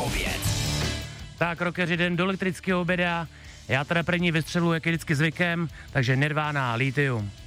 oběd. Tak, rockeři, jdem do elektrického oběda. Já teda první vystřelu, jak je vždycky zvykem, takže Nirvana, Lithium.